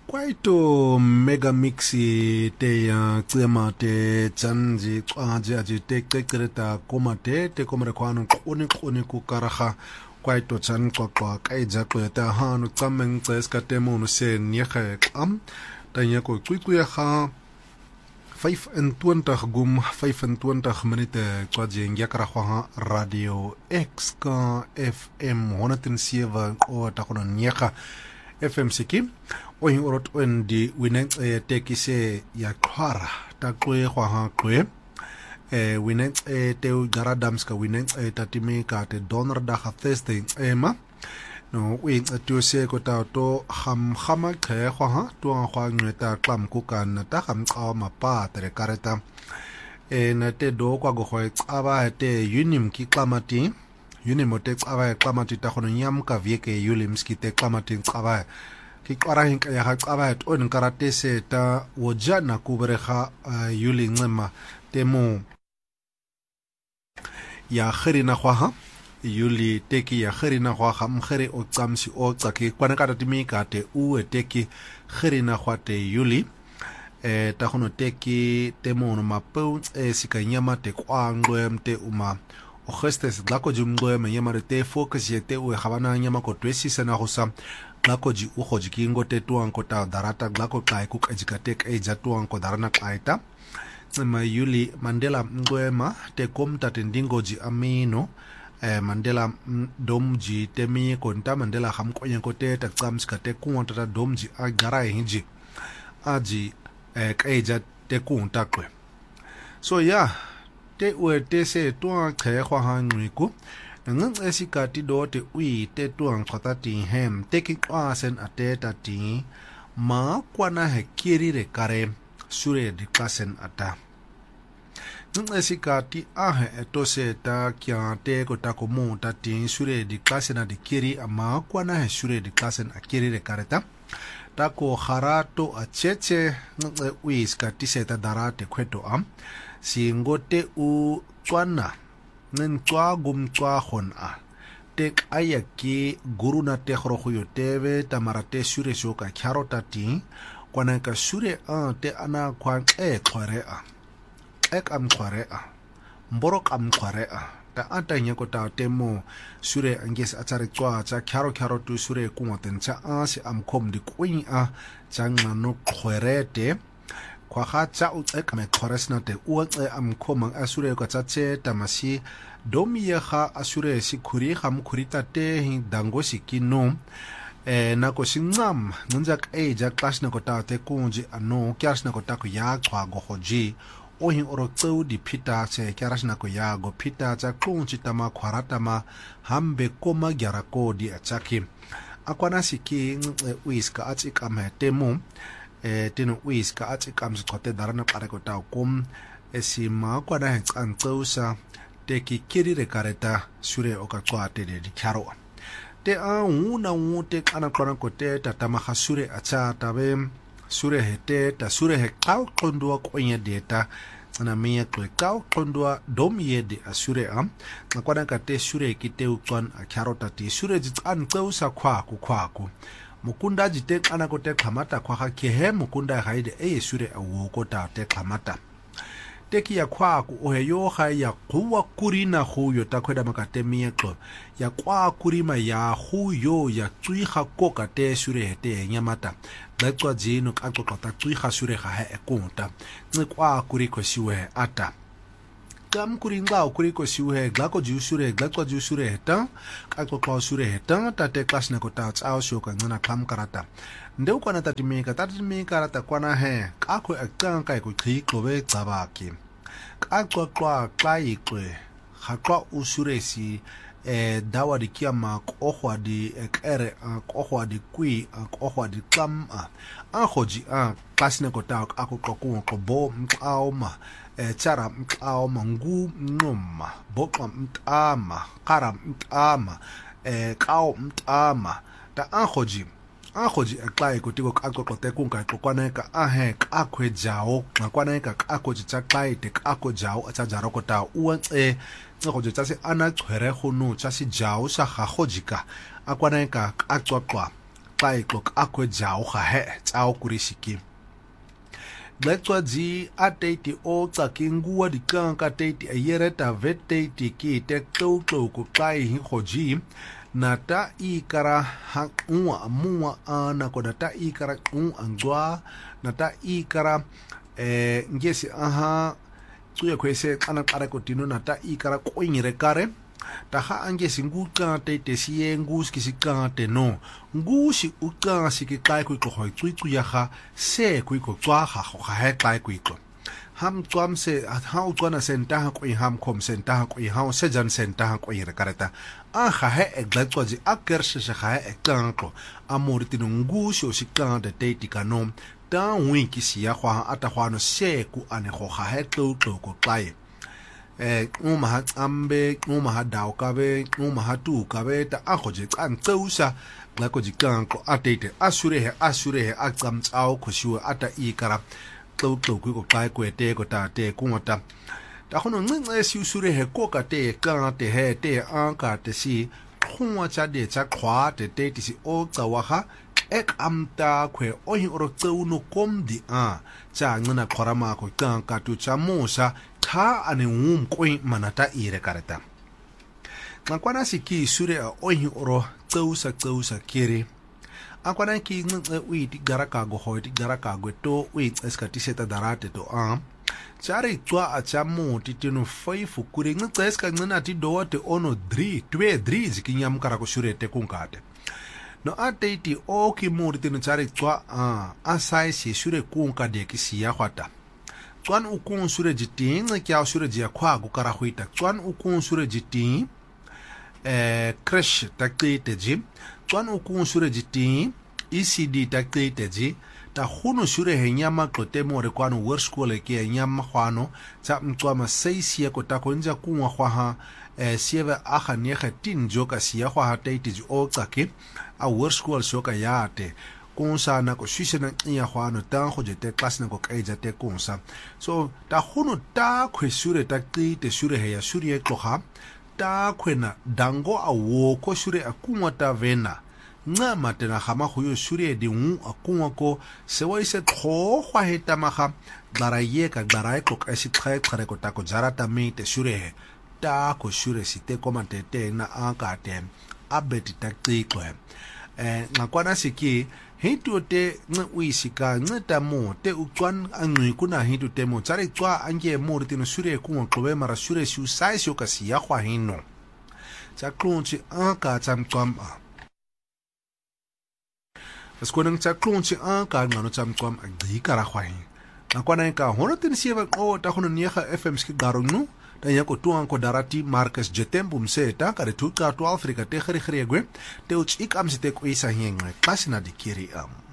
Kwaito mega mixi te tsema te tsanji tsaji aji te kekreta komate te komre kwano kuni ku karaha kwaito tsan kwa kaija kweta hanu tsameng tseska te mono se nyege am tanya ko kuya ha 25 gum 25 minute tsaji ngakara kwa radio XK FM 107 o takono nyega FM siki ohin orot wendi wineng teki se ya kwara ta kwe kwa ha kwe wineng te garadamska wineng tatimi ka te donor da ha Thursday ema no wing to se ko ta to khama khe kwa ha to kwa ngeta klam ku kan ta kham ka ma pa tere kareta na te do kwa go khoi tsaba te unim ki klamati unimote tsaba klamati ta khono nyam ka vieke yulimski te klamati tsaba ki kwarahin ka ya tsaba to nkarate se ta wojana kubreha yuli ngema temo ya khirina khwaha yuli teki ya khirina khwaha mkhire o tsamsi o tsaki kwana ka timi ka te u teki khirina khwate yuli ta khono teki temo no mapu sikanyama te kwangwe mte uma o gestes glako jumgwe me yamare te focus yete u khabana nyama ko twesi sana khosa glako ji u khoji kingo te tuanko ta darata glako kai ku kajikate e jatuanko darana kaita ma yuli mandela ngwema te komta tendingo ji amino mandela domji temi konta mandela hamkonye kote ta tsamska te kunta ta domji agara hinji aji kaija te kunta kwe so ya te u te se tuan khe khwa hanwiku ngang esika ti do te ui te tuan khata ti hem te ki asen ateta ti ma kwana he kiri re kare sure di klasen ata ngang esika ti ahe eto se ta kya te ko ta ko mu ta ti sure di klasen adi kiri ama kwana he sure di klasen akiri re kareta ta ko kharato acheche ngang ui ska ti se ta darate kweto am si ngote u tswana nen tswa gum tswa khon a tek ayaki guruna te khrokhu yo teve tamarate sure shoka kharota ti kwana ka sure a te ana kwa khore a ek am khore a mborok am khore a ta atanye ko ta temo sure anges achare tswa cha kharo tu sure kumoten cha a si am khom di kwin a changna no khorete kwa khatsa utseka me khoresna te uatse am khomang asure ko tsache tamasi domiye kha asure sikhuri kham khurita te hi dango sikino na ko singam nunjak ja klashna ko ta te kunji ano kyashna ko ta ko ya chwa go hoji ohi oro tseu di phita che kyarashna ko ya go phita cha kunji tama khwarata ma hambe koma gyara ko di achaki akwana siki uiska atsika me temu tino uiska atsikam zikhote darana pare ko ta kom esima kwana hentsantsusa te ki kirire kareta sure oka tswate de dikharo te a una te kana kwana ko te tatama khasure acha tabe sure hete ta sure he kau kondwa kwenye data na miya kwe kau kondwa domiye de asure am kwana ka te sure kite ukwan akharota ti sure jitsantsusa kwaku mukunda jite kana ko te khamata kwa kha ke mukunda haide sure awo ko ta te khamata teki ya kwaku oheyo ha ya kuwa kurina huyo takweda makate mieko ya kwa kurima ya huyo ya tsuiha koka te sure hete nyamata datswa jino kako kota tsuiha sure ha ekunta kwa kuriko siwe ata kam kuringa kuriko siwe glako jusure glako jusure heta kako kwa sure heta tate klasna kota tsao shoka ngana kam karata ndeu kwana tatimika rata kwana he kako akanka ko khiklobe tsabaki kakwa klaikwe hakwa usuresi dawa di kiama kohwa di kere kohwa di kui kohwa di klam ahoji klasna kota akoko ko bo mqaoma chara mqaoma ngu noma bokwa mtama kara mtama kao mtama ta ahoji aklai kutiko kako te kunka kokwaneka ahe akwe jao ngakwaneka kako jichaklai te kako jao achajaro kota uantse ngoje tsase ana chwere khunu tsasi jao sa khajika akwaneka akcwaqwa xa ixok akwe jao ga he tsao kurisiki Gletswazi a teiti o tsakingua di kanka teiti a yereta vet teiti ki te tau ko kai hi hoji na ta ikara hak mua ana ko ta ikara angwa na ta ikara ngesi aha tsuya kwese kana kare ko tino na ta ikara koinyire kare ta ha angesi nguka teiti siye ngus kisika te no ngushi uka siki kai ko hoi tsu ya ha se ko tswa ha ha he kai ko ham twam se ha utwana senta ha ko ham kom senta ha ko ha se jan senta ha ko ire kareta a ha he eglatswazi a kershe se ha e kanko amorti ngushi o sikanga de teiti kanom ta winki si ya kwa ata kwano se ku ane ho ha he ko kai uma ha ambe uma ha dau kabe uma ha tu kabe ta a khoje tsan tseusa la ko jikanko atete asure he a tsamtsao khoshiwa ata ikara ko kai ko te ko ta te kungota ta khono ncince si usure he ko ka te ka te he te anka te si khungwa cha de cha khwa te te ti si o tsawa ha ek amta kwe ohi oro tseuno komdi a cha ngina khorama ko kanka tu cha musa tha ane koi manata ire kareta ngakwana siki sure a ohi oro tseusa kiri akwana ki ncince uiti garaka go hoiti garaka go to uiti eskatiseta darate to chari tswa a cha muti tino 5 kuri ncince eska ngina ti dote ono 3 zikinyam kara ko sure te kunkate no ateiti o ki muti tino chari tswa asai si sure kunka de ki siya khwata tswan ukun sure jiting kya sure jia khwa go kara huita tswan ukun sure jiting crash takte ji tswan ukun sure jiting ECD takte ji ta khuno sure he nyama qote more kwano work school ke nyama khwano tsa mtswa ma 6 ko ta konja kunwa khwa ha sieva aga nege 10 joka sia khwa ha taiti ji o tsake a work school shoka yate konsa na ko shisena ya khwano ta go jete class na ko kaija te konsa so ta khuno ta khwesure takte sure he ya sure e tloga ta khwena dango a wo ko sure a kunwa ta vena nga matena gama go yo sure di a kunwa ko se wa ise khogwa heta maga dara ye ka dara ko ka si tkhai khare ko ta ko jarata me te sure ta ko sure si te komantete na aka te abeti takiko ngakwana siki hitu te uisika ngeta mo te utswan angwi kuna hitu te mo tsari tswa ange mo riti no sure kunwa klobe mara sure si usai si okasi ya khwa hino tsa klonchi aka tsamtswam Eskonang tsa klonchi aka ngano tsamtswam agdi kara khwa hin nakwana ka hono tin sieva o ta hono niega FM ski garonu ta yako tuan ko darati Marcus Jetembu mseta kare tuka to Afrika te khri khriegwe te uch ik amsite ko isa hinga pasina dikiri